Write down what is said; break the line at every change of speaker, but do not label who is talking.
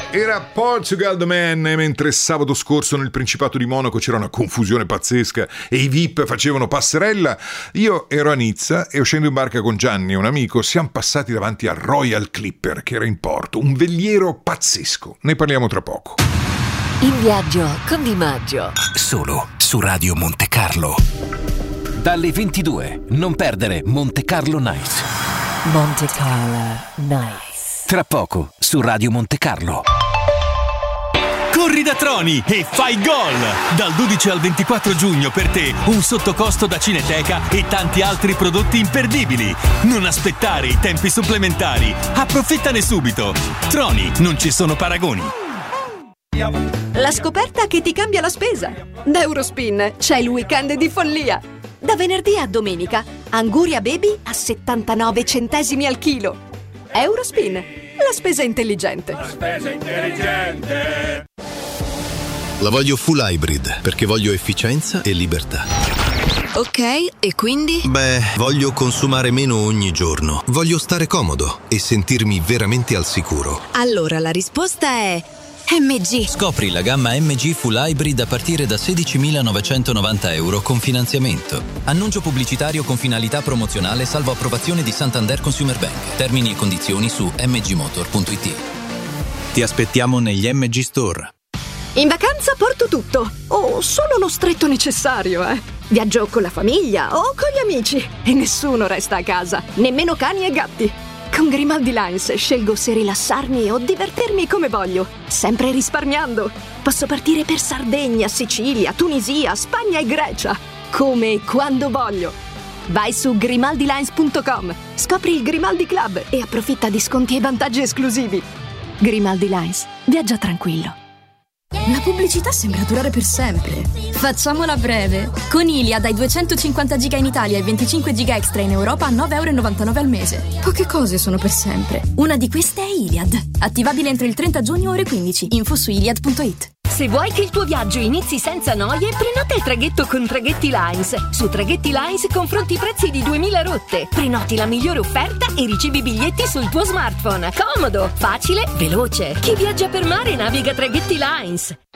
Era Portugal the Man, mentre sabato scorso nel Principato di Monaco c'era una confusione pazzesca e i VIP facevano passerella. Io ero a Nizza e uscendo in barca con Gianni e un amico siamo passati davanti al Royal Clipper che era in porto, un veliero pazzesco. Ne parliamo tra poco.
In viaggio con Di Maggio.
Solo su Radio Monte Carlo. Dalle 22, non perdere Monte Carlo Nights.
Monte Carlo Nights.
Tra poco su Radio Monte Carlo.
Corri da Troni e fai gol! Dal 12 al 24 giugno per te un sottocosto da Cineteca e tanti altri prodotti imperdibili. Non aspettare i tempi supplementari. Approfittane subito. Troni, non ci sono paragoni.
La scoperta che ti cambia la spesa. Da Eurospin c'è il weekend di follia. Da venerdì a domenica, Anguria Baby a 79 centesimi al chilo. Eurospin, la spesa intelligente.
La spesa intelligente.
La voglio full hybrid perché voglio efficienza e libertà.
Ok, e quindi?
Beh, voglio consumare meno ogni giorno. Voglio stare comodo e sentirmi veramente al sicuro.
Allora la risposta è MG.
Scopri la gamma MG Full Hybrid a partire da 16.990 euro con finanziamento. Annuncio pubblicitario con finalità promozionale salvo approvazione di Santander Consumer Bank. Termini e condizioni su mgmotor.it. Ti aspettiamo negli MG Store.
In vacanza porto tutto, o solo lo stretto necessario, Viaggio con la famiglia o con gli amici e nessuno resta a casa, nemmeno cani e gatti. Con Grimaldi Lines scelgo se rilassarmi o divertirmi come voglio, sempre risparmiando. Posso partire per Sardegna, Sicilia, Tunisia, Spagna e Grecia, come e quando voglio. Vai su grimaldilines.com, scopri il Grimaldi Club e approfitta di sconti e vantaggi esclusivi. Grimaldi Lines, viaggia tranquillo.
La pubblicità sembra durare per sempre. Facciamola breve. Con Iliad hai 250 giga in Italia e 25 giga extra in Europa a 9,99 € al mese. Poche cose sono per sempre. Una di queste è Iliad. Attivabile entro il 30 giugno ore 15. Info su iliad.it.
Se vuoi che il tuo viaggio inizi senza noie, prenota il traghetto con Traghetti Lines. Su Traghetti Lines confronti i prezzi di 2000 rotte. Prenoti la migliore offerta e ricevi biglietti sul tuo smartphone. Comodo, facile, veloce. Chi viaggia per mare naviga Traghetti Lines.